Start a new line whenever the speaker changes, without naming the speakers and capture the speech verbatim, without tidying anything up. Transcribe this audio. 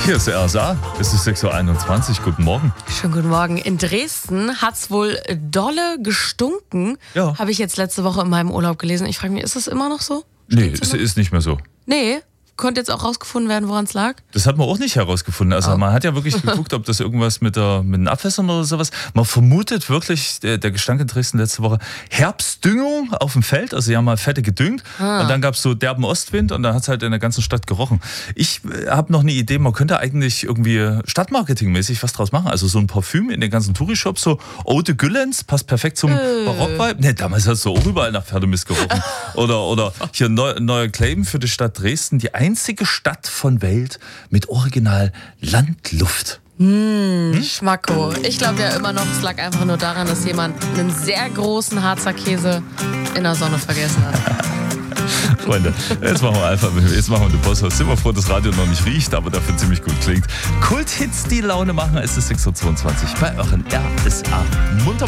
Hier ist der R S A, es ist sechs Uhr einundzwanzig, guten Morgen.
Schönen guten Morgen. In Dresden hat es wohl dolle gestunken,
Ja.
habe ich jetzt letzte Woche in meinem Urlaub gelesen. Ich frage mich, ist das immer noch so?
Nee,
Stinkt's
es
immer?
ist nicht mehr so.
Nee, konnte jetzt auch rausgefunden werden, woran es lag?
Das hat man auch nicht herausgefunden. Also
Oh.
man hat ja wirklich geguckt, ob das irgendwas mit, der, mit den Abwässern oder sowas. Man vermutet wirklich, der, der Gestank in Dresden letzte Woche, Herbstdüngung auf dem Feld. Also sie haben mal Fette gedüngt
Ah.
und dann gab es so derben Ostwind und dann hat es halt in der ganzen Stadt gerochen. Ich äh, habe noch eine Idee, man könnte eigentlich irgendwie stadtmarketingmäßig was draus machen. Also so ein Parfüm in den ganzen Touri-Shops, so Eau de Güllens, passt perfekt zum
Äh.
Barock-Vibe. Ne, damals hat es so auch überall nach Pferdemist gerochen. Oder, oder hier ein neu, neuer Claim für die Stadt Dresden, die einzige Stadt von Welt mit Original Landluft.
Hm? Schmacko. Ich glaube ja immer noch, es lag einfach nur daran, dass jemand einen sehr großen Harzer Käse in der Sonne vergessen hat.
Freunde, jetzt machen wir einfach, jetzt machen wir den Bosshaus. Sind wir froh, dass das Radio noch nicht riecht, aber dafür ziemlich gut klingt. Kulthits, die Laune machen, es ist sechs Uhr zweiundzwanzig bei euren R S A Munter.